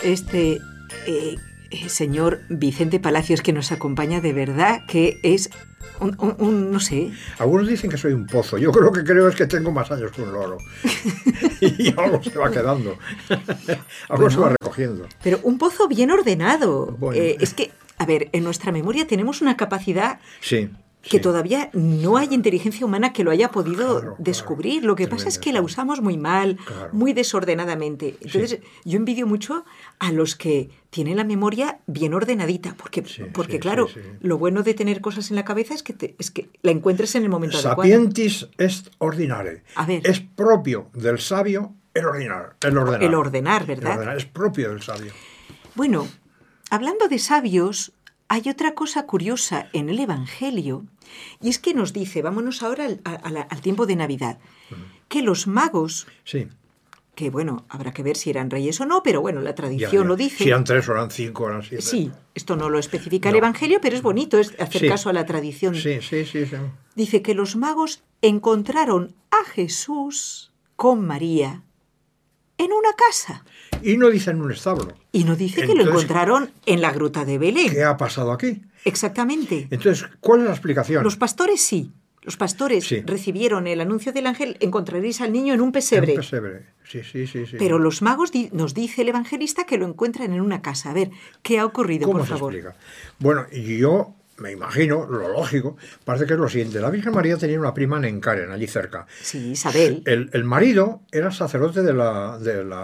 este señor Vicente Palacios que nos acompaña, de verdad que es no sé. Algunos dicen que soy un pozo. Yo creo es que tengo más años que un loro. Y algo se va quedando. Algo se va recogiendo. Pero un pozo bien ordenado. Bueno. Es que, a ver, en nuestra memoria tenemos una capacidad... Sí. Que todavía no hay inteligencia humana que lo haya podido descubrir. Lo que pasa es que la usamos muy mal, muy desordenadamente. Entonces, yo envidio mucho a los que tienen la memoria bien ordenadita, porque claro, lo bueno de tener cosas en la cabeza es que la encuentres en el momento adecuado. Sapientis est ordinare. A ver. Es propio del sabio el ordenar. El ordenar, ¿verdad? El ordenar es propio del sabio. Bueno, hablando de sabios... Hay otra cosa curiosa en el Evangelio, y es que nos dice, vámonos ahora al tiempo de Navidad, que los magos, que bueno, habrá que ver si eran reyes o no, pero bueno, la tradición lo dice. Si eran 3 o eran 5 o eran 7. Sí, esto no lo especifica el Evangelio, pero es bonito hacer caso a la tradición. Sí. Dice que los magos encontraron a Jesús con María en una casa. Y no dice en un establo. Y no dice que lo encontraron en la gruta de Belén. ¿Qué ha pasado aquí? Exactamente. Entonces, ¿cuál es la explicación? Los pastores sí. Los pastores recibieron el anuncio del ángel, encontraréis al niño en un pesebre. En un pesebre, sí. Pero los magos, nos dice el evangelista, que lo encuentran en una casa. A ver, ¿qué ha ocurrido, por favor? ¿Cómo se explica? Bueno, yo... me imagino, lo lógico, parece que es lo siguiente. La Virgen María tenía una prima en Encaren, allí cerca. Sí, Isabel. El marido era sacerdote de la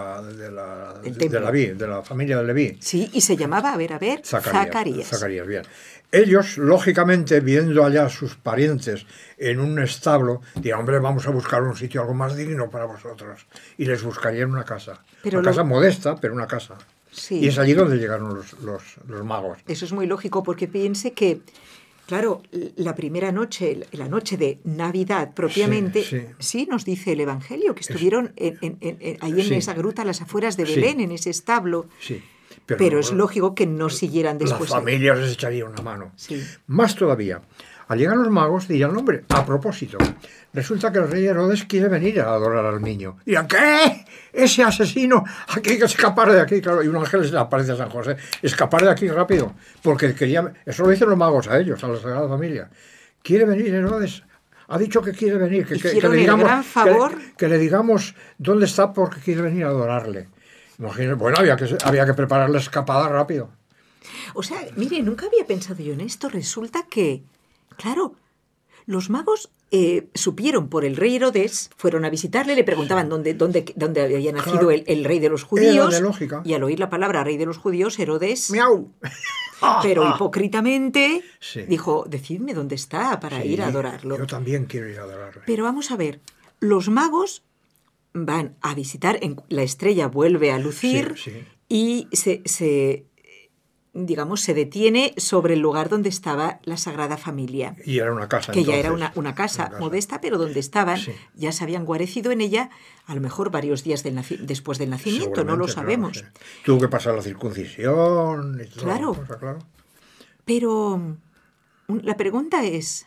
familia de Leví. Sí, y se llamaba, a ver, Zacarías. Zacarías, bien. Ellos, lógicamente, viendo allá a sus parientes en un establo, dirían, hombre, vamos a buscar un sitio algo más digno para vosotros. Y les buscarían una casa. Una casa modesta, pero una casa. Sí. Y es allí donde llegaron los magos. Eso es muy lógico, porque piense que, claro, la primera noche, la noche de Navidad propiamente, sí nos dice el Evangelio, que estuvieron ahí en esa gruta a las afueras de Belén, en ese establo. Sí. Pero es lógico que no siguieran después. Las familias les echarían una mano. Sí. Más todavía. Al llegar los magos dirían, hombre, a propósito, resulta que el rey Herodes quiere venir a adorar al niño. Y dirán, ¿qué? Ese asesino, aquí hay que escapar de aquí. Claro, y un ángel se le aparece a San José, escapar de aquí rápido, porque quería, eso lo dicen los magos a ellos, a la Sagrada Familia. Quiere venir Herodes, ha dicho que quiere venir, que le digamos, gran favor. Que le digamos dónde está porque quiere venir a adorarle. Imagínense, bueno, había que preparar la escapada rápido. O sea, mire, nunca había pensado yo en esto. Resulta que, claro, los magos supieron por el rey Herodes, fueron a visitarle, le preguntaban dónde había nacido el rey de los judíos. Era de lógica. Y al oír la palabra rey de los judíos, Herodes, ¡miau!, pero hipócritamente dijo, decidme dónde está para ir a adorarlo. Yo también quiero ir a adorarle. Pero vamos a ver, los magos van a visitar, la estrella vuelve a lucir y se detiene sobre el lugar donde estaba la Sagrada Familia. Y era una casa. Que entonces, ya era una casa modesta, pero donde estaban, ya se habían guarecido en ella, a lo mejor varios días después del nacimiento, no lo sabemos. Claro, tuvo que pasar la circuncisión y todo. Claro. Pero la pregunta es,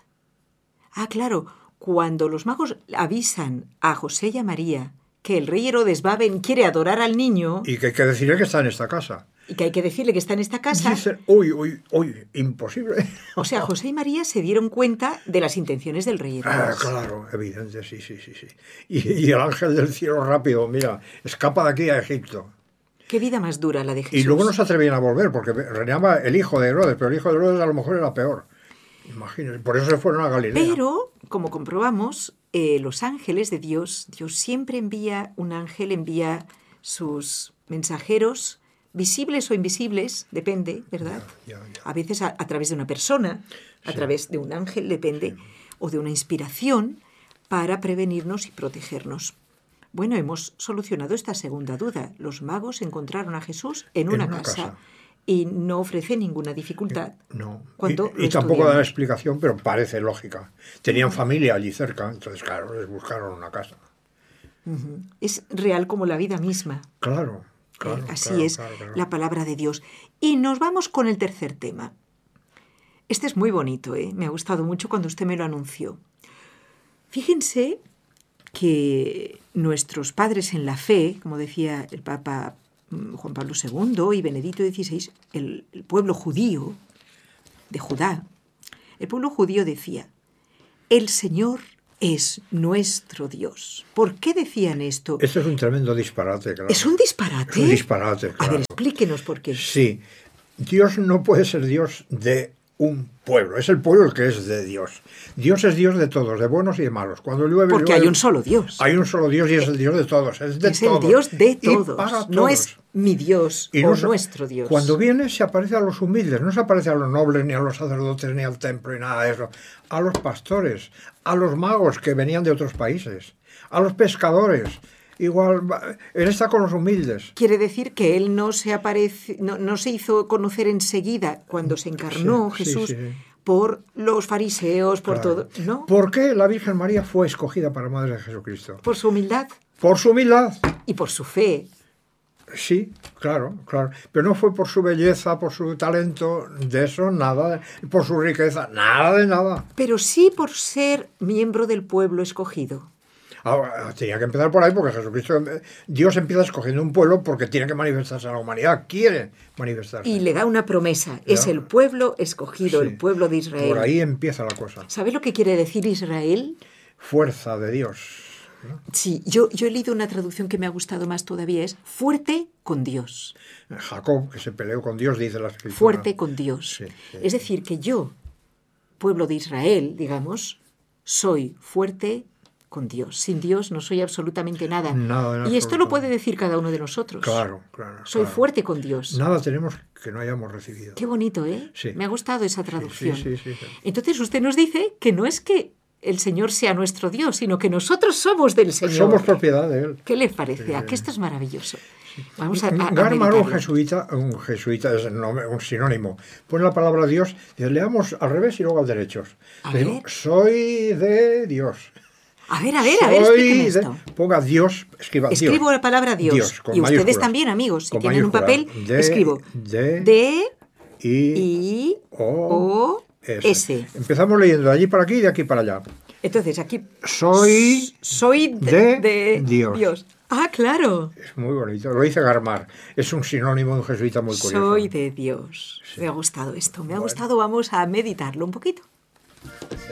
cuando los magos avisan a José y a María que el rey Herodes quiere adorar al niño... Y que hay que decirle que está en esta casa. Y que hay que decirle que está en esta casa... Dicen, uy, imposible. O sea, José y María se dieron cuenta de las intenciones del rey Herodes. Claro, evidente, sí. Y el ángel del cielo rápido, mira, escapa de aquí a Egipto. Qué vida más dura la de Jesús. Y luego no se atrevían a volver, porque reinaba el hijo de Herodes, pero el hijo de Herodes a lo mejor era peor. Imagínense, por eso se fueron a Galilea. Pero, como comprobamos, los ángeles de Dios siempre envía sus mensajeros, visibles o invisibles, depende, ¿verdad? Ya. A veces a través de una persona, a través de un ángel, depende, o de una inspiración, para prevenirnos y protegernos. Bueno, hemos solucionado esta segunda duda. Los magos encontraron a Jesús en una casa. Y no ofrece ninguna dificultad. No. Y tampoco da explicación, pero parece lógica. Tenían familia allí cerca, entonces, claro, les buscaron una casa. Uh-huh. Es real como la vida misma. Claro. Así es la palabra de Dios. Y nos vamos con el tercer tema. Este es muy bonito, me ha gustado mucho cuando usted me lo anunció. Fíjense que nuestros padres en la fe, como decía el Papa Juan Pablo II y Benedicto XVI, el pueblo judío de Judá, el pueblo judío decía, el Señor es nuestro Dios. ¿Por qué decían esto? Esto es un tremendo disparate, claro. ¿Es un disparate? Es un disparate, claro. A ver, explíquenos por qué. Sí. Dios no puede ser Dios de un pueblo. Es el pueblo el que es de Dios. Dios es Dios de todos, de buenos y de malos. Cuando llueve, porque hay un solo Dios. Hay un solo Dios y es el Dios de todos. Es de es todos. El Dios de todos. Y para todos. No es mi Dios y o nuestro Dios. Cuando viene se aparece a los humildes, no se aparece a los nobles, ni a los sacerdotes, ni al templo, ni nada de eso. A los pastores, a los magos que venían de otros países, a los pescadores. Igual, él está con los humildes. Quiere decir que él no se hizo conocer enseguida cuando se encarnó Jesús por los fariseos, por todo, ¿no? ¿Por qué la Virgen María fue escogida para Madre de Jesucristo? Por su humildad. Por su humildad. Y por su fe. Sí, claro. Pero no fue por su belleza, por su talento, de eso nada, por su riqueza, nada de nada. Pero sí por ser miembro del pueblo escogido. Ahora, tenía que empezar por ahí porque Jesucristo, Dios empieza escogiendo un pueblo porque tiene que manifestarse a la humanidad, quiere manifestarse. Y le da una promesa, es el pueblo escogido, el pueblo de Israel. Por ahí empieza la cosa. ¿Sabe lo que quiere decir Israel? Fuerza de Dios, ¿no? Sí, yo he leído una traducción que me ha gustado más todavía, es fuerte con Dios. Jacob, que se peleó con Dios, dice la Escritura. Fuerte con Dios. Sí. Es decir, que yo, pueblo de Israel, digamos, soy fuerte con Dios. Sin Dios no soy absolutamente nada. Nada y esto lo puede decir cada uno de nosotros. Claro. Soy fuerte con Dios. Nada tenemos que no hayamos recibido. Qué bonito, ¿eh? Sí. Me ha gustado esa traducción. Sí. Entonces usted nos dice que no es que el Señor sea nuestro Dios, sino que nosotros somos del Señor. Somos propiedad de Él. ¿Qué le parece? ¿A que esto es maravilloso? Vamos a Garmar, un jesuita es un sinónimo. Pone la palabra Dios, y leamos al revés y luego al derecho. Soy de Dios. A ver, explíqueme esto. Ponga Dios, escribo Dios. La palabra Dios y ustedes también, amigos, si tienen un papel, escribo D, I, O, S. Empezamos leyendo de allí para aquí y de aquí para allá. Entonces, aquí... Soy de Dios. Ah, claro. Es muy bonito. Lo dice Garmar. Es un sinónimo de un jesuita muy curioso. Soy de Dios. Sí. Me ha gustado esto. Me ha gustado. Vamos a meditarlo un poquito.